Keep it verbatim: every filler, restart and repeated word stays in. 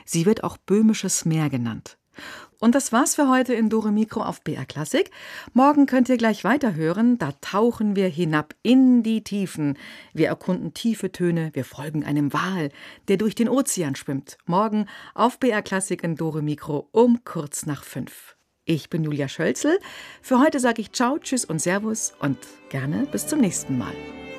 Sie wird auch Böhmisches Meer genannt. Und das war's für heute in Dore Mikro auf B R Klassik. Morgen könnt ihr gleich weiterhören. Da tauchen wir hinab in die Tiefen. Wir erkunden tiefe Töne. Wir folgen einem Wal, der durch den Ozean schwimmt. Morgen auf B R Klassik in Dore Mikro um kurz nach fünf. Ich bin Julia Schölzel. Für heute sage ich Ciao, Tschüss und Servus und gerne bis zum nächsten Mal.